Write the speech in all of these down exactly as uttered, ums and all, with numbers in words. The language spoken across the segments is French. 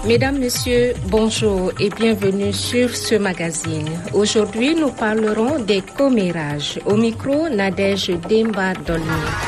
Mesdames, Messieurs, bonjour et bienvenue sur ce magazine. Aujourd'hui, nous parlerons des commérages. Au micro, Nadège Demba Dolny.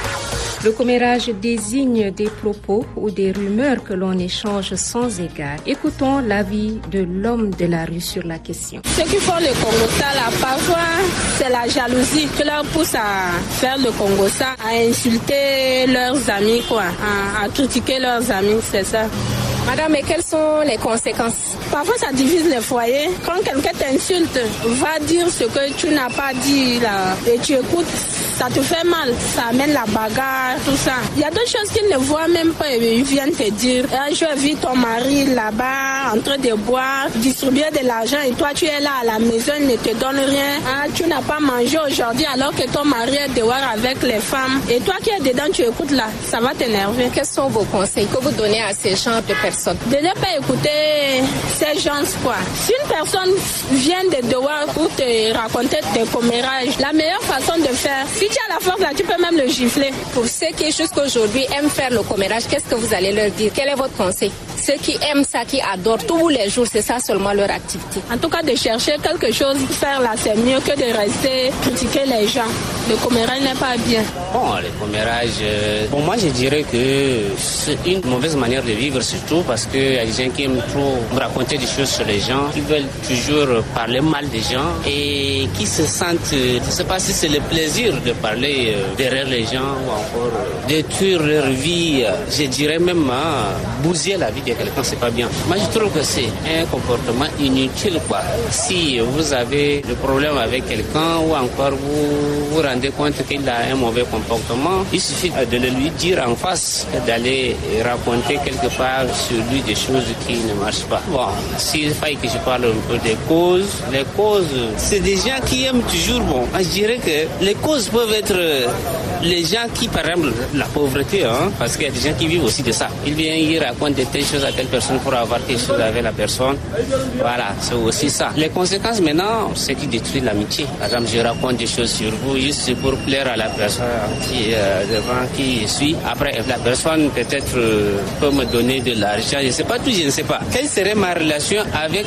Le commérage désigne des propos ou des rumeurs que l'on échange sans égard. Écoutons l'avis de l'homme de la rue sur la question. Ceux qui font le Congossa, là, parfois, c'est la jalousie qui leur pousse à faire le Congossa, à insulter leurs amis, quoi, à, à critiquer leurs amis, c'est ça. Madame, et quelles sont les conséquences? Parfois, ça divise les foyers. Quand quelqu'un t'insulte, va dire ce que tu n'as pas dit là, et tu écoutes, ça te fait mal. Ça amène la bagarre, tout ça. Il y a d'autres choses qu'ils ne voient même pas et ils viennent te dire. Ah, je vis ton mari là-bas en train de boire, distribuer de l'argent et toi, tu es là à la maison, il ne te donne rien. Ah, tu n'as pas mangé aujourd'hui alors que ton mari est dehors avec les femmes. Et toi qui es dedans, tu écoutes là, ça va t'énerver. Quels sont vos conseils que vous donnez à ces gens de personnes? De ne pas écouter ces gens, quoi. Si une personne vient de dehors pour te raconter des commérages, la meilleure façon de faire, si tu as la force là, tu peux même le gifler. Pour ceux qui jusqu'aujourd'hui aiment faire le commérage, qu'est-ce que vous allez leur dire? Quel est votre conseil? Ceux qui aiment ça, qui adorent tous les jours, c'est ça seulement leur activité. En tout cas, de chercher quelque chose, faire là, c'est mieux que de rester critiquer les gens. Le commérage n'est pas bien. Bon, le commérage, euh, pour moi, je dirais que c'est une mauvaise manière de vivre, surtout parce qu'il y a des gens qui aiment trop raconter des choses sur les gens, qui veulent toujours parler mal des gens et qui se sentent, je ne sais pas si c'est le plaisir de parler euh, derrière les gens ou encore euh, détruire leur vie, euh, je dirais même euh, bousiller la vie de quelqu'un, c'est pas bien. Moi, je trouve que c'est un comportement inutile, quoi. Si vous avez le problème avec quelqu'un ou encore vous vous rendez compte qu'il a un mauvais comportement, il suffit de le lui dire en face, d'aller raconter quelque part sur lui des choses qui ne marchent pas. Bon, s'il faille que je parle un peu des causes, les causes, c'est des gens qui aiment toujours, bon, je dirais que les causes peuvent être les gens qui, par exemple, la pauvreté, hein, parce qu'il y a des gens qui vivent aussi de ça. Ils viennent, ils racontent de telles choses à telle personne pour avoir quelque chose avec la personne. Voilà, c'est aussi ça. Les conséquences maintenant, c'est qui détruit l'amitié. Par exemple, je raconte des choses sur vous juste pour plaire à la personne qui, euh, devant qui je suis. Après, la personne peut-être euh, peut me donner de l'argent, je ne sais pas tout, je ne sais pas. Quelle serait ma relation avec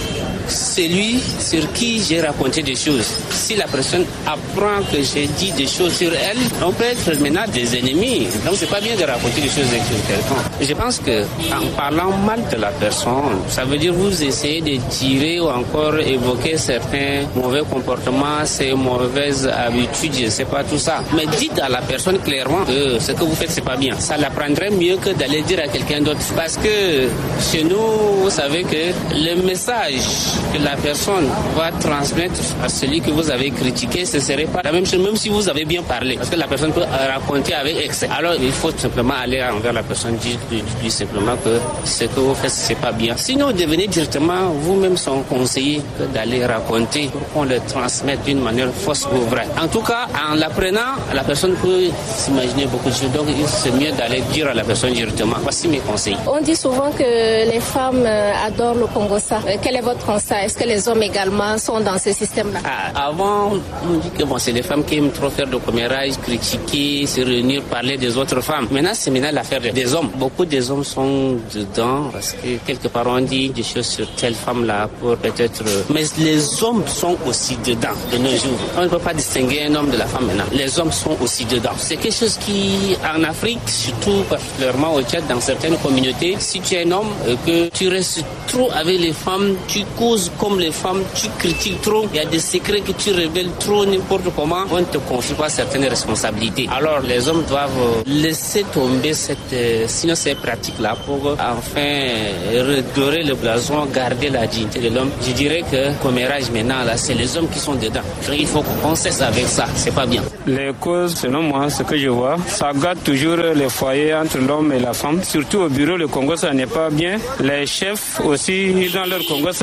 celui sur qui j'ai raconté des choses? Si la personne apprend que j'ai dit des choses sur elle, on peut être maintenant des ennemis. Donc c'est pas bien de raconter des choses sur quelqu'un. Je pense que en parlant mal de la personne, ça veut dire vous essayez de tirer ou encore évoquer certains mauvais comportements, ces mauvaises habitudes, je ne sais pas tout ça. Mais dites à la personne clairement que ce que vous faites c'est pas bien. Ça l'apprendrait mieux que d'aller dire à quelqu'un d'autre. Parce que chez nous, vous savez que le message que la personne va transmettre à celui que vous avez critiqué, ce ne serait pas la même chose, même si vous avez bien parlé. Parce que la personne peut raconter avec excès. Alors il faut simplement aller envers la personne, dire, dire simplement que ce que vous faites, c'est pas bien. Sinon, devenez directement vous-même son conseiller que d'aller raconter pour qu'on le transmette d'une manière fausse ou vraie. En tout cas, en l'apprenant, la personne peut s'imaginer beaucoup de choses. Donc, c'est mieux d'aller dire à la personne directement. Voici mes conseils. On dit souvent que les femmes adorent le Congossa. Quel est votre constat? Est-ce que les hommes également sont dans ce système-là? Ah, avant, on dit que bon, c'est les femmes qui aiment trop faire de commérage, critiquer, se réunir, parler des autres femmes. Maintenant, c'est maintenant l'affaire des hommes. Beaucoup des hommes sont dedans parce que quelque part on dit des choses sur telle femme-là pour peut-être... Mais les hommes sont aussi dedans de nos jours. On ne peut pas distinguer un homme de la femme maintenant. Les hommes sont aussi dedans. C'est quelque chose qui, en Afrique, surtout particulièrement au Tchad, dans certaines communautés, si tu es un homme et que tu restes trop avec les femmes, tu causes comme les femmes, tu critiques trop, il y a des secrets que tu révèles trop, n'importe comment, on ne te confie pas certaines responsabilités. Alors les hommes doivent laisser tomber cette, sinon ces pratiques-là pour enfin redorer le blason, garder la dignité de l'homme. Je dirais que commérage maintenant, là, c'est les hommes qui sont dedans. Donc, il faut qu'on cesse avec ça, c'est pas bien. Les causes, selon moi, ce que je vois, ça gâte toujours les foyers entre l'homme et la femme. Surtout au bureau, le Congo, ça n'est pas bien. Les chefs aussi, dans leur Congo, ça, dans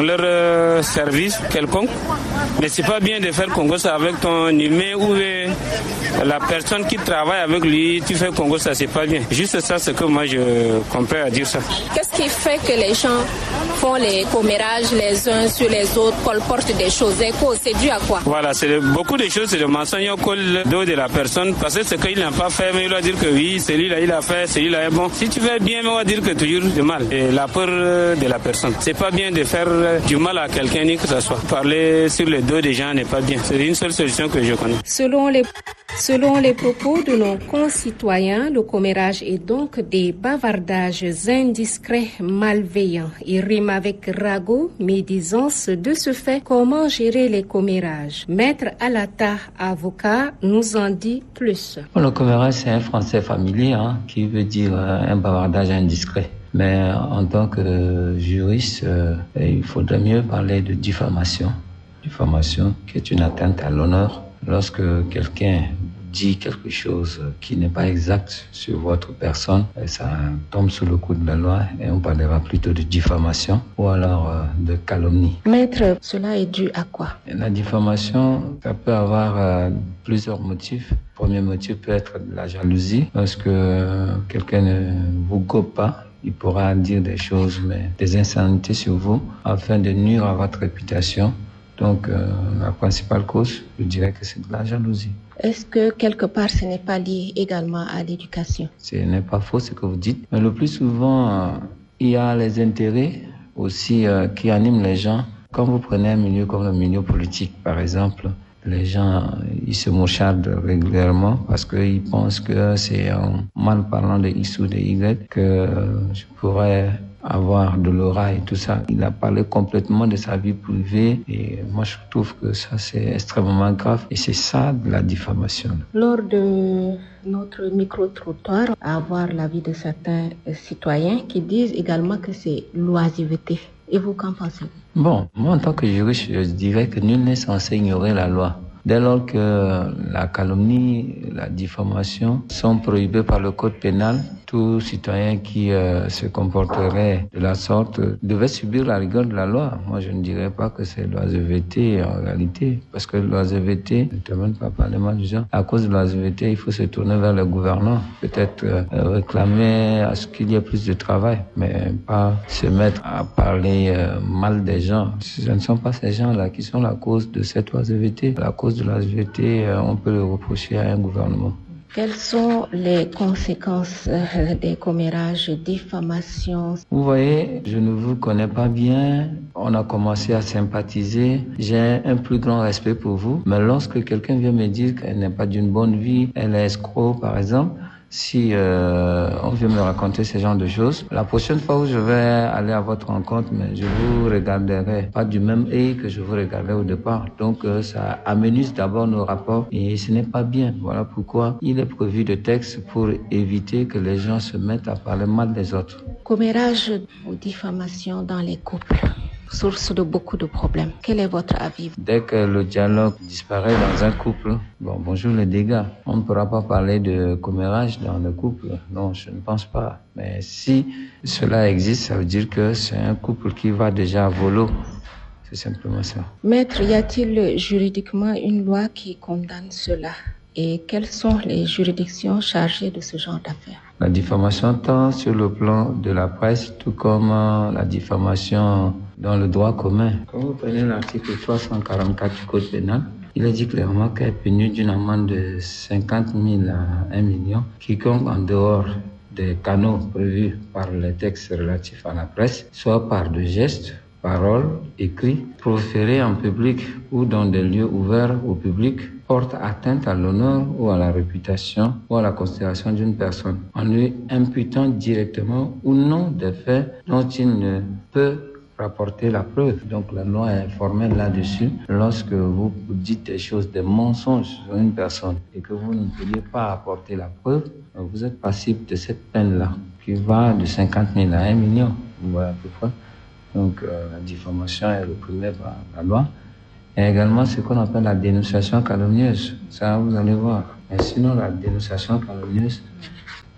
leur euh, service quelconque. Mais c'est pas bien de faire Congo ça avec ton humain ou euh, la personne qui travaille avec lui, tu fais Congo ça, c'est pas bien. Juste ça, c'est que moi je comprends à dire ça. Qu'est-ce qui fait que les gens font les commérages les uns sur les autres, colportent des choses? C'est dû à quoi? Voilà, c'est beaucoup de choses, c'est le mensonge qu'on colle le dos de la personne parce que c'est qu'il n'a pas fait, mais il va dire que oui, celui-là il a fait, celui-là est bon. Si tu fais bien, on va dire que toujours du mal. Et la peur de la personne. C'est pas bien de faire du mal à quelqu'un ni que ce soit. Parler sur le dos des gens n'est pas bien. C'est une seule solution que je connais. Selon les Selon les propos de nos concitoyens, le commérage est donc des bavardages indiscrets, malveillants. Il rime avec ragot, médisance. De ce fait, comment gérer les commérages? Maître Alata, avocat, nous en dit plus. Bon, le commérage, c'est un français familier hein, qui veut dire euh, un bavardage indiscret. Mais en tant que juriste, euh, il faudrait mieux parler de diffamation. Diffamation qui est une atteinte à l'honneur. Lorsque quelqu'un dit quelque chose qui n'est pas exact sur votre personne, ça tombe sous le coup de la loi et on parlera plutôt de diffamation ou alors euh, de calomnie. Maître, cela est dû à quoi? La diffamation, ça peut avoir euh, plusieurs motifs. Le premier motif peut être la jalousie. Lorsque euh, quelqu'un ne vous gobe pas, il pourra dire des choses, mais des insanités sur vous afin de nuire à votre réputation. Donc, euh, la principale cause, je dirais que c'est de la jalousie. Est-ce que quelque part, ce n'est pas lié également à l'éducation? Ce n'est pas faux ce que vous dites. Mais le plus souvent, euh, il y a les intérêts aussi euh, qui animent les gens. Quand vous prenez un milieu comme le milieu politique, par exemple, les gens, ils se mouchardent régulièrement parce qu'ils pensent que c'est en mal parlant de X ou de Y que je pourrais avoir de l'aura et tout ça. Il a parlé complètement de sa vie privée et moi je trouve que ça c'est extrêmement grave et c'est ça de la diffamation. Lors de notre micro-trottoir, à avoir l'avis de certains citoyens qui disent également que c'est l'oisiveté. Et vous, qu'en pensez-vous? Bon, moi en tant que juriste, je dirais que nul n'est censé ignorer la loi. Dès lors que la calomnie, la diffamation sont prohibées par le code pénal, tout citoyen qui euh, se comporterait de la sorte devait subir la rigueur de la loi. Moi, je ne dirais pas que c'est l'oisiveté en réalité, parce que l'oisiveté ne te mène pas par les mal du genre. À cause de l'oisiveté, il faut se tourner vers le gouvernant, peut-être euh, réclamer à ce qu'il y ait plus de travail, mais pas se mettre à parler euh, mal des gens. Ce ne sont pas ces gens-là qui sont la cause de cette oisiveté. La cause de l'oisiveté, euh, on peut le reprocher à un gouvernement. Quelles sont les conséquences euh, des commérages, diffamation? Vous voyez, je ne vous connais pas bien. On a commencé à sympathiser. J'ai un plus grand respect pour vous. Mais lorsque quelqu'un vient me dire qu'elle n'est pas d'une bonne vie, elle est escroc, par exemple, si euh, on vient me raconter ce genre de choses, la prochaine fois où je vais aller à votre rencontre, mais je vous regarderai pas du même œil que je vous regardais au départ. Donc euh, ça amenuise d'abord nos rapports et ce n'est pas bien. Voilà pourquoi il est prévu de textes pour éviter que les gens se mettent à parler mal des autres. Commérage ou diffamation dans les couples, source de beaucoup de problèmes. Quel est votre avis? Dès que le dialogue disparaît dans un couple, bon, bonjour les dégâts. On ne pourra pas parler de commérage dans le couple. Non, je ne pense pas. Mais si cela existe, ça veut dire que c'est un couple qui va déjà à volo. C'est simplement ça. Maître, y a-t-il juridiquement une loi qui condamne cela? Et quelles sont les juridictions chargées de ce genre d'affaires? La diffamation tant sur le plan de la presse, tout comme la diffamation dans le droit commun. Quand vous prenez l'article trois cent quarante-quatre du Code pénal, il est dit clairement qu'elle est punie d'une amende de cinquante mille à un million. Quiconque en dehors des canaux prévus par les textes relatifs à la presse, soit par de gestes, paroles, écrits, proférés en public ou dans des lieux ouverts au public, porte atteinte à l'honneur ou à la réputation ou à la considération d'une personne, en lui imputant directement ou non des faits dont il ne peut rapporter la preuve. Donc la loi est formelle là-dessus. Lorsque vous dites des choses, des mensonges sur une personne et que vous ne pouviez pas apporter la preuve, vous êtes passible de cette peine-là, qui va de cinquante mille à un million. Vous voyez à peu près. Donc euh, la diffamation est réprimée par la loi. Et également ce qu'on appelle la dénonciation calomnieuse. Ça, vous allez voir. Mais sinon, la dénonciation calomnieuse,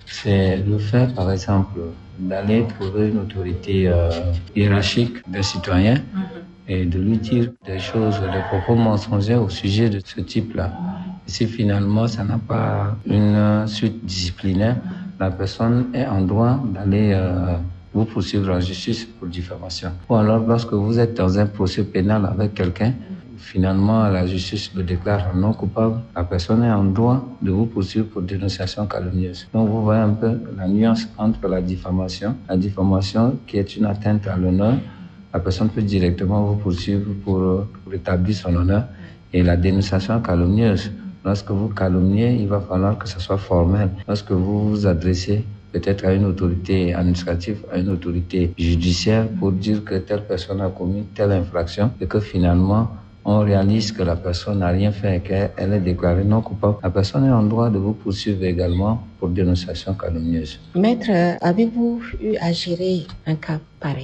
C'est le fait, par exemple, d'aller trouver une autorité euh, hiérarchique d'un citoyen mm-hmm. et de lui dire des choses, des propos mensongers au sujet de ce type-là. Et si finalement ça n'a pas une suite disciplinaire, la personne est en droit d'aller euh, vous poursuivre en justice pour diffamation. Ou alors, lorsque vous êtes dans un procès pénal avec quelqu'un, finalement, la justice le déclare non coupable. La personne est en droit de vous poursuivre pour dénonciation calomnieuse. Donc, vous voyez un peu la nuance entre la diffamation. La diffamation, qui est une atteinte à l'honneur, la personne peut directement vous poursuivre pour rétablir son honneur. Et la dénonciation calomnieuse, lorsque vous calomniez, il va falloir que ce soit formel. Lorsque vous vous adressez peut-être à une autorité administrative, à une autorité judiciaire pour dire que telle personne a commis telle infraction et que finalement, on réalise que la personne n'a rien fait et qu'elle est déclarée non coupable. La personne est en droit de vous poursuivre également pour dénonciation calomnieuse. Maître, avez-vous eu à gérer un cas pareil?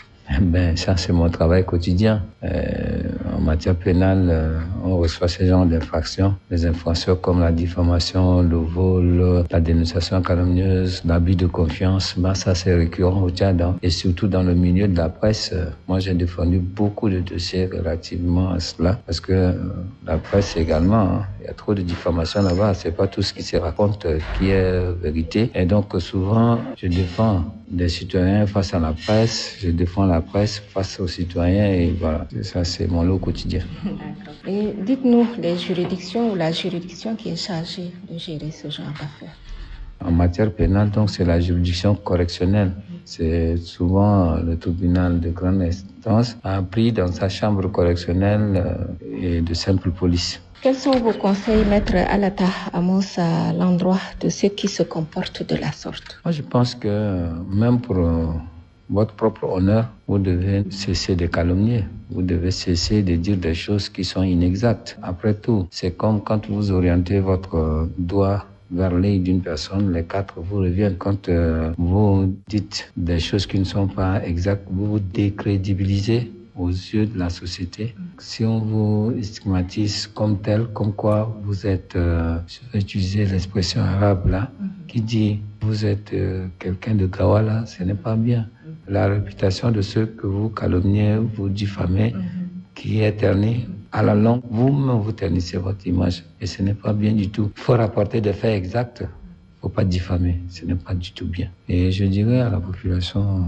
Ben, ça, c'est mon travail quotidien. Euh, en matière pénale, euh, on reçoit ce genre d'infractions. Des infractions comme la diffamation, le vol, la dénonciation calomnieuse, l'abus de confiance. Ben, ça, c'est récurrent au Tchad. Hein. Et surtout dans le milieu de la presse, euh, moi, j'ai défendu beaucoup de dossiers relativement à cela. Parce que euh, la presse également, hein, il y a trop de diffamation là-bas. C'est pas tout ce qui se raconte euh, qui est vérité. Et donc, souvent, je défends des citoyens face à la presse, je défends la presse face aux citoyens et voilà, ça c'est mon lot quotidien. D'accord. Et dites-nous les juridictions ou la juridiction qui est chargée de gérer ce genre d'affaires. En matière pénale, donc c'est la juridiction correctionnelle. C'est souvent le tribunal de grande instance a pris dans sa chambre correctionnelle euh, et de simple police. Quels sont vos conseils, Maître Alata Amos, à l'endroit de ceux qui se comportent de la sorte? Moi, je pense que même pour euh, votre propre honneur, vous devez cesser de calomnier. Vous devez cesser de dire des choses qui sont inexactes. Après tout, c'est comme quand vous orientez votre euh, doigt vers l'œil d'une personne, les quatre vous reviennent. Quand euh, vous dites des choses qui ne sont pas exactes, vous vous décrédibilisez aux yeux de la société. Si on vous stigmatise comme tel, comme quoi vous êtes, euh, je vais utiliser l'expression arabe là, mm-hmm. qui dit vous êtes euh, quelqu'un de Gawala, ce n'est pas bien. Mm-hmm. La réputation de ceux que vous calomniez, vous diffamez, mm-hmm. qui est ternie, à la longue, vous-même vous ternissez votre image et ce n'est pas bien du tout. Il faut rapporter des faits exacts, il ne faut pas diffamer, ce n'est pas du tout bien. Et je dirais à la population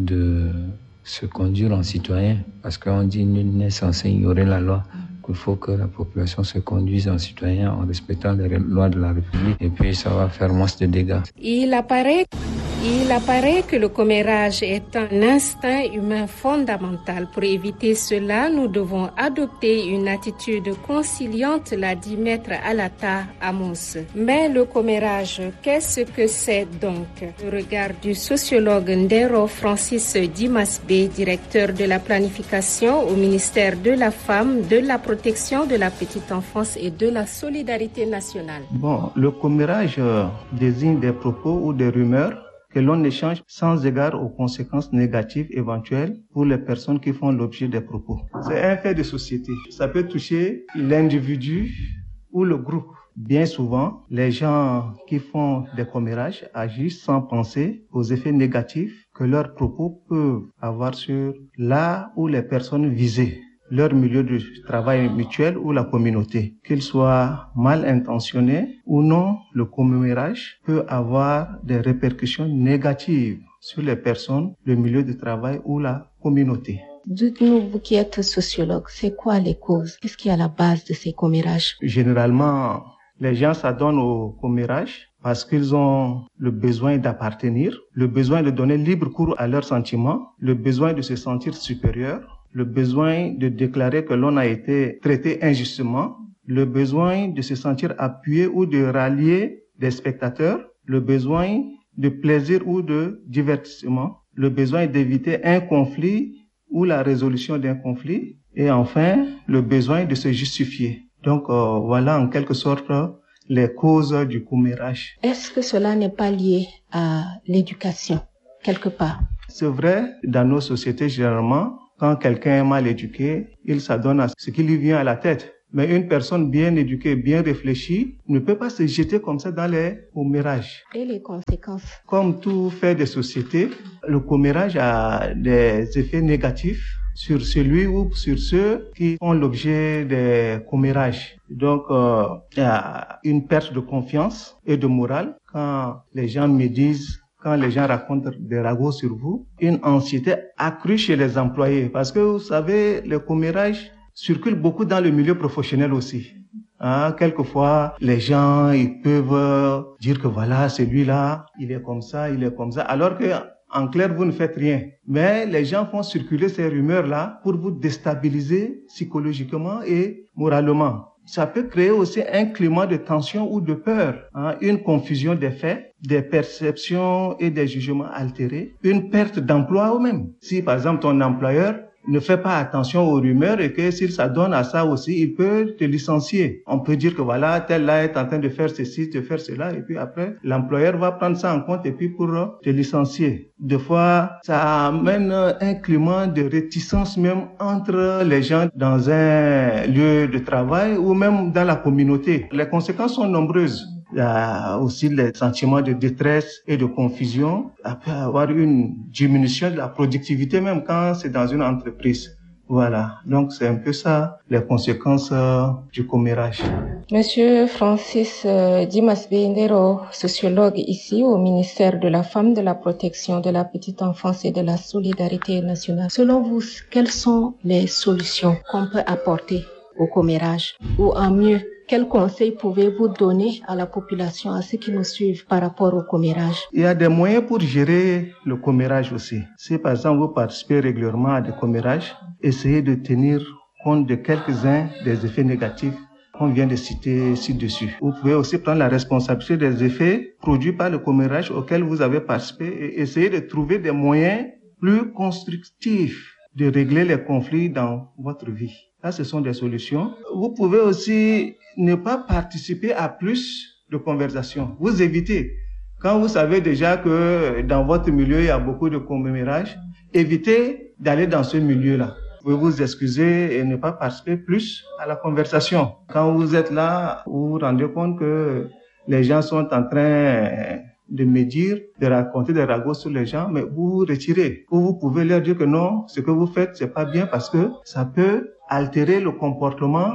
de se conduire en citoyen, parce qu'on dit nul n'est censé ignorer la loi, qu'il faut que la population se conduise en citoyen en respectant les lois de la République, et puis ça va faire moins de dégâts. Il apparaît, il apparaît que le commérage est un instinct humain fondamental. Pour éviter cela, nous devons adopter une attitude conciliante, l'a dit Maître Alata Amos. Mais le commérage, qu'est-ce que c'est donc? Le regard du sociologue Ndero Francis Dimasbe, directeur de la planification au ministère de la Femme, de la protection de la petite enfance et de la solidarité nationale. Bon, le commérage euh, désigne des propos ou des rumeurs que l'on échange sans égard aux conséquences négatives éventuelles pour les personnes qui font l'objet des propos. C'est un fait de société. Ça peut toucher l'individu ou le groupe. Bien souvent, les gens qui font des commérages agissent sans penser aux effets négatifs que leurs propos peuvent avoir sur la ou les personnes visées, leur milieu de travail mutuel ou la communauté. Qu'ils soient mal intentionnés ou non, le commérage peut avoir des répercussions négatives sur les personnes, le milieu de travail ou la communauté. Dites-nous, vous qui êtes sociologue, c'est quoi les causes? Qu'est-ce qui est à la base de ces commérages? Généralement, les gens s'adonnent au commérage parce qu'ils ont le besoin d'appartenir, le besoin de donner libre cours à leurs sentiments, le besoin de se sentir supérieur, le besoin de déclarer que l'on a été traité injustement, le besoin de se sentir appuyé ou de rallier des spectateurs, le besoin de plaisir ou de divertissement, le besoin d'éviter un conflit ou la résolution d'un conflit, et enfin, le besoin de se justifier. Donc, euh, voilà en quelque sorte les causes du commérage. Est-ce que cela n'est pas lié à l'éducation, quelque part? C'est vrai, dans nos sociétés, généralement, quand quelqu'un est mal éduqué, il s'adonne à ce qui lui vient à la tête. Mais une personne bien éduquée, bien réfléchie, ne peut pas se jeter comme ça dans les commérages. Et les conséquences? Comme tout fait des sociétés, le commérage a des effets négatifs sur celui ou sur ceux qui font l'objet des commérages. Donc, euh, il y a une perte de confiance et de morale quand les gens médisent, quand les gens racontent des ragots sur vous, une anxiété accrue chez les employés. Parce que vous savez, le commérage circule beaucoup dans le milieu professionnel aussi. Hein, quelquefois, les gens, ils peuvent dire que voilà, celui-là, il est comme ça, il est comme ça, alors que, en clair, vous ne faites rien. Mais les gens font circuler ces rumeurs-là pour vous déstabiliser psychologiquement et moralement. Ça peut créer aussi un climat de tension ou de peur, hein, une confusion des faits, des perceptions et des jugements altérés, une perte d'emploi ou même. Si, par exemple, ton employeur ne fait pas attention aux rumeurs et que s'il s'adonne à ça aussi, il peut te licencier. On peut dire que voilà, tel là est en train de faire ceci, de faire cela, et puis après, l'employeur va prendre ça en compte et puis pour te licencier. Des fois, ça amène un climat de réticence même entre les gens dans un lieu de travail ou même dans la communauté. Les conséquences sont nombreuses. Il y a aussi les sentiments de détresse et de confusion. Il peut y avoir une diminution de la productivité même quand c'est dans une entreprise. Voilà. Donc, c'est un peu ça, les conséquences euh, du commérage. Monsieur Francis euh, Dimas Bendero, sociologue ici au ministère de la Femme, de la Protection de la Petite Enfance et de la Solidarité nationale. Selon vous, quelles sont les solutions qu'on peut apporter au commérage? Ou en mieux, quels conseils pouvez-vous donner à la population, à ceux qui nous suivent par rapport au commérage? Il y a des moyens pour gérer le commérage aussi. Si par exemple vous participez régulièrement à des commérages, essayez de tenir compte de quelques-uns des effets négatifs qu'on vient de citer ci-dessus. Vous pouvez aussi prendre la responsabilité des effets produits par le commérage auquel vous avez participé et essayer de trouver des moyens plus constructifs de régler les conflits dans votre vie. Là, ce sont des solutions. Vous pouvez aussi ne pas participer à plus de conversations. Vous évitez. Quand vous savez déjà que dans votre milieu, il y a beaucoup de commérages, évitez d'aller dans ce milieu-là. Vous pouvez vous excuser et ne pas participer plus à la conversation. Quand vous êtes là, vous vous rendez compte que les gens sont en train de médire, de raconter des ragots sur les gens, mais vous vous retirez. Ou vous pouvez leur dire que non, ce que vous faites, c'est pas bien parce que ça peut altérer le comportement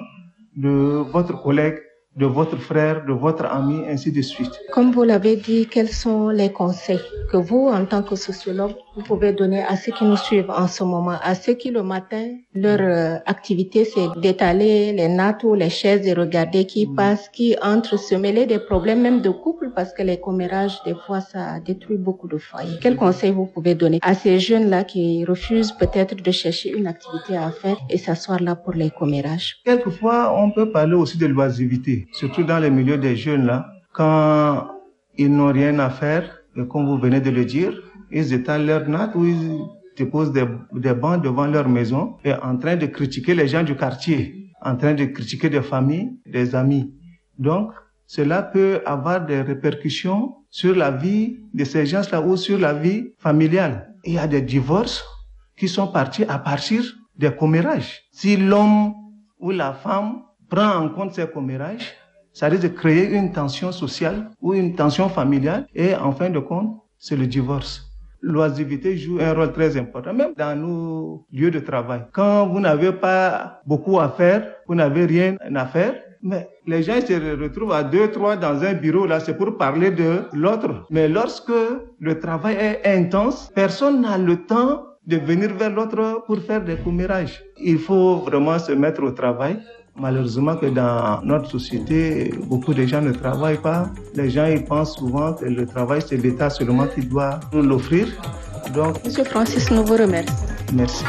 de votre collègue, de votre frère, de votre ami, ainsi de suite. Comme vous l'avez dit, quels sont les conseils que vous, en tant que sociologue, vous pouvez donner à ceux qui nous suivent en ce moment, à ceux qui le matin, leur euh, activité, c'est d'étaler les nattes ou les chaises et regarder qui passe, qui entre, se mêler des problèmes même de couple, parce que les commérages, des fois, ça détruit beaucoup de foyers. Quels conseils vous pouvez donner à ces jeunes-là qui refusent peut-être de chercher une activité à faire et s'asseoir là pour les commérages? Quelquefois, on peut parler aussi de l'oisiveté, surtout dans les milieux des jeunes là, quand ils n'ont rien à faire, et comme vous venez de le dire, ils étalent leurs nattes ou ils déposent des, des bancs devant leur maison et en train de critiquer les gens du quartier, en train de critiquer des familles, des amis. Donc, cela peut avoir des répercussions sur la vie de ces gens-là ou sur la vie familiale. Il y a des divorces qui sont partis à partir des commérages. Si l'homme ou la femme prend en compte ces commérages, ça risque de créer une tension sociale ou une tension familiale et en fin de compte, c'est le divorce. L'oisiveté joue un rôle très important, même dans nos lieux de travail. Quand vous n'avez pas beaucoup à faire, vous n'avez rien à faire, mais les gens se retrouvent à deux, trois dans un bureau, là, c'est pour parler de l'autre. Mais lorsque le travail est intense, personne n'a le temps de venir vers l'autre pour faire des commérages. Il faut vraiment se mettre au travail. Malheureusement que dans notre société, beaucoup de gens ne travaillent pas. Les gens ils pensent souvent que le travail, c'est l'État seulement qui doit nous l'offrir. Donc, Monsieur Francis, nous vous remercions. Merci.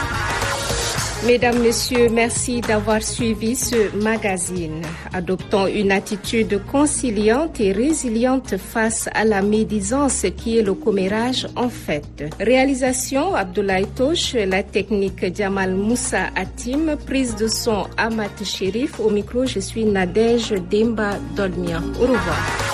Mesdames, Messieurs, merci d'avoir suivi ce magazine. Adoptons une attitude conciliante et résiliente face à la médisance qui est le commérage en fait. Réalisation Abdoulaye Touche, la technique Jamal Moussa Hatim, prise de son Amat Chérif. Au micro, je suis Nadège Demba Dolmia. Au revoir.